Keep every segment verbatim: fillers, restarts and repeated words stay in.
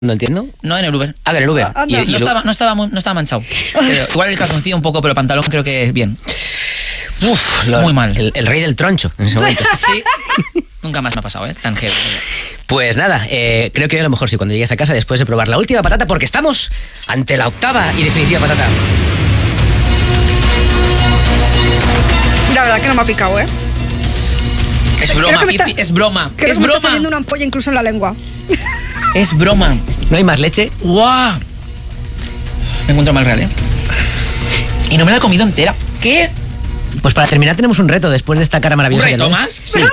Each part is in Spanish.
No entiendo. No, en el Uber. Ah, en el Uber. Ah, y, no, y no, el... estaba, no, estaba, no estaba manchado. Pero igual el calzoncillo un poco, pero el pantalón creo que bien. Uf, lo, muy mal. El, el rey del troncho en ese momento. Sí. Nunca más me ha pasado, ¿eh? Tan heavy. Pues nada, eh, creo que a lo mejor sí, cuando llegues a casa después de probar la última patata, porque estamos ante la octava y definitiva patata. La verdad que no me ha picado, ¿eh? Es broma, Pipi, está... es broma. Creo es que me broma. está saliendo una ampolla incluso en la lengua. Es broma. ¿No hay más leche? ¡Guau! Me encuentro mal real, ¿eh? Y no me la he comido entera. ¿Qué? Pues para terminar tenemos un reto después de esta cara maravillosa. ¿Un reto que más? Sí.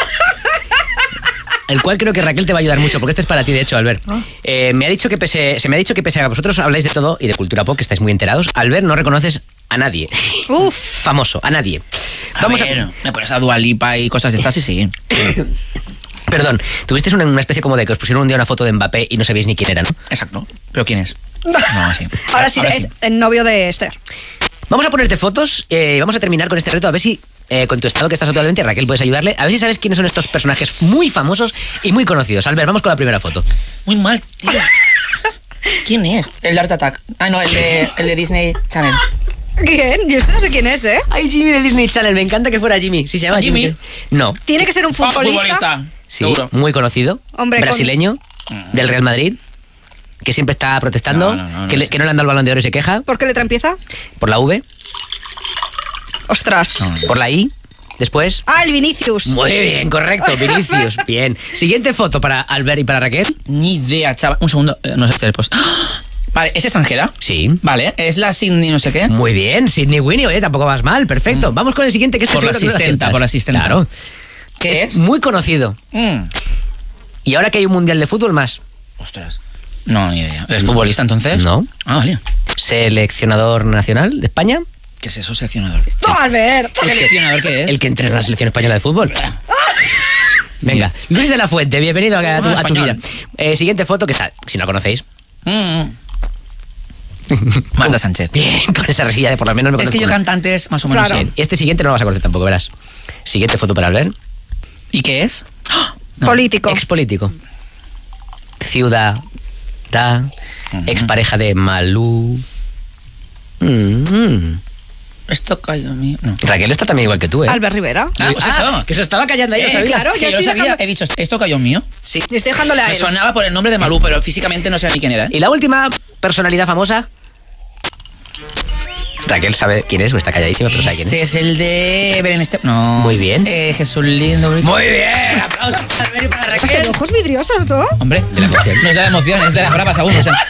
El cual creo que Raquel te va a ayudar mucho, porque este es para ti, de hecho, Albert. ¿Ah? Eh, me ha dicho que pese, se me ha dicho que pese a que vosotros habláis de todo y de cultura pop, que estáis muy enterados, Albert, no reconoces a nadie. Uf. Famoso, a nadie. A Vamos ver, a... me pones a Dua Lipa y cosas de estas y sí. Perdón, tuvisteis una, una especie como de que os pusieron un día una foto de Mbappé y no sabéis ni quién era, ¿no? Exacto. ¿Pero quién es? No, sí. Ahora sí, Ahora es sí. el novio de Esther. Vamos a ponerte fotos y eh, vamos a terminar con este reto, a ver si... Eh, con tu estado que estás actualmente, Raquel, puedes ayudarle. A ver si sabes quiénes son estos personajes muy famosos y muy conocidos. Albert, vamos con la primera foto. Muy mal, tío. ¿Quién es? El de Art Attack. Ah, no, el de, el de Disney Channel. ¿Quién? Yo este no sé quién es, ¿eh? Ay, Jimmy de Disney Channel, me encanta que fuera Jimmy. Sí, se llama Jimmy. Jimmy. No. Tiene que ser un futbolista. Oh, futbolista. Sí, seguro. Muy conocido. Hombre, brasileño, con... del Real Madrid. Que siempre está protestando. No, no, no, no que, le, que no le han dado el Balón de Oro y se queja. ¿Por qué letra empieza? Por la V. Ostras. No, no. Por la I. Después. Ah, el Vinicius. Muy bien, correcto, Vinicius. Bien. Siguiente foto para Albert y para Raquel. Ni idea, chaval. Un segundo. Eh, no sé este pues. Vale, ¿es extranjera? Sí. Vale, es la Sydney no sé qué. Muy bien, Sydney Winnie, oye, tampoco vas mal, perfecto. Mm. Vamos con el siguiente, que es por la asistenta, por la asistenta. Claro. ¿Qué es? Muy conocido. Mm. Y ahora que hay un mundial de fútbol más. Ostras. No, ni idea. ¿Es futbolista entonces? No. Ah, vale. Seleccionador nacional de España. ¿Qué es eso, seleccionador? ¡No, Albert! ¿Seleccionador qué es? El que entrena la selección española de fútbol. Venga, Luis de la Fuente, bienvenido a, a, tu, a tu vida. Eh, siguiente foto, que está, si no conocéis. Mm. Marta Sánchez. Bien, con esa resilla de por lo menos me Es que yo cantantes más o menos. Claro. Bien. Este siguiente no lo vas a conocer tampoco, verás. Siguiente foto para Albert. ¿Y qué es? No. Político. Expolítico. Ciudad. Da. Uh-huh. Expareja de Malú. Mm-hmm. Esto cayó mío. No. Raquel está también igual que tú, ¿eh? Albert Rivera. Ah, pues ah, eso. Que se estaba callando ahí, eh, lo sabía. Claro, que ya yo estoy lo sabía. dejando... He dicho, ¿esto cayó mío? Sí. Y estoy dejándole a él. Me sonaba por el nombre de Malú, pero físicamente no sé ni quién era, ¿eh? Y la última personalidad famosa. Raquel sabe quién es, o está calladísima, pero sabe quién es. Este es el de Belén Esteban. No. Muy bien. Eh, Jesús Lindo. Muy bien. Aplausos para Albert y para Raquel. Este de ojos vidriosos, ¿no? Hombre, de la emoción. No es de la emoción, es de las bravas aún. O sea.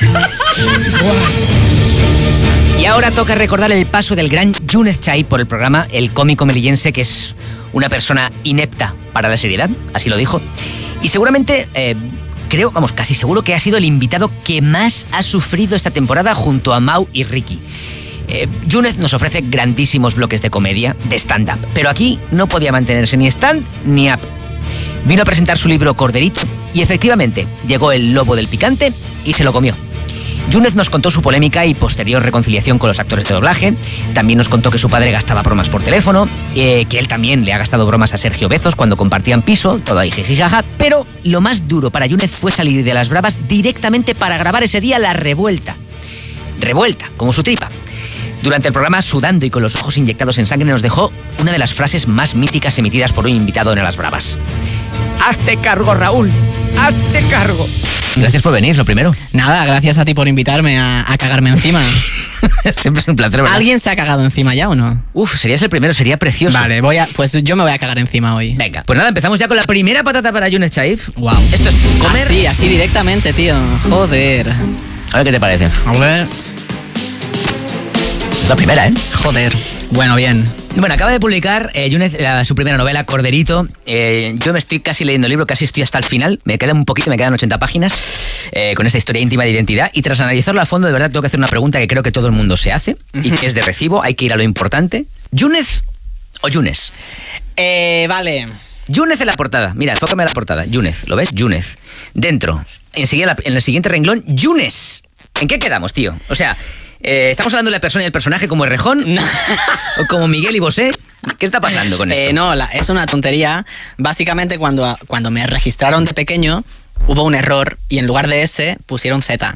Y ahora toca recordar el paso del gran Younes Chai por el programa El Cómico Melillense, que es una persona inepta para la seriedad, así lo dijo. Y seguramente, eh, creo, vamos, casi seguro que ha sido el invitado que más ha sufrido esta temporada junto a Mau y Ricky. Eh, Younes nos ofrece grandísimos bloques de comedia, de stand-up, pero aquí no podía mantenerse ni stand ni up. Vino a presentar su libro Corderito y efectivamente llegó el lobo del picante y se lo comió. Younes nos contó su polémica y posterior reconciliación con los actores de doblaje. También nos contó que su padre gastaba bromas por teléfono, eh, que él también le ha gastado bromas a Sergio Bezos cuando compartían piso, todo ahí jijijaja. Pero lo más duro para Younes fue salir de las bravas directamente para grabar ese día La Revuelta. Revuelta, como su tripa. Durante el programa, sudando y con los ojos inyectados en sangre, nos dejó una de las frases más míticas emitidas por un invitado en Las Bravas. ¡Hazte cargo, Raúl! ¡Hazte cargo! Gracias por venir, lo primero. Nada, gracias a ti por invitarme a, a cagarme encima. Siempre es un placer, ¿verdad? ¿Alguien se ha cagado encima ya o no? Uf, serías el primero, sería precioso. Vale, voy a, pues yo me voy a cagar encima hoy. Venga, pues nada, empezamos ya con la primera patata para Younes Chai. Wow. Esto es comer. Así, así directamente, tío. Joder. A ver qué te parece. A ver. Es la primera, ¿eh? Joder. Bueno, bien. Bueno, acaba de publicar eh, Younes la, su primera novela, Corderito. Eh, yo me estoy casi leyendo el libro, casi estoy hasta el final. Me queda un poquito, me quedan ochenta páginas eh, con esta historia íntima de identidad. Y tras analizarlo a fondo, de verdad, tengo que hacer una pregunta que creo que todo el mundo se hace uh-huh. y que es de recibo. Hay que ir a lo importante. ¿Younes o Younes? Eh, vale. Younes en la portada. Mira, enfócame a la portada. Younes, ¿lo ves? Younes. Dentro, enseguida, en el siguiente renglón, Younes. ¿En qué quedamos, tío? O sea... Eh, ¿Estamos hablando de la persona y el personaje como Errejón? No. ¿O como Miguel y Bosé? ¿Qué está pasando con esto? Eh, no, la, es una tontería. Básicamente, cuando, cuando me registraron de pequeño, hubo un error y en lugar de S pusieron Z.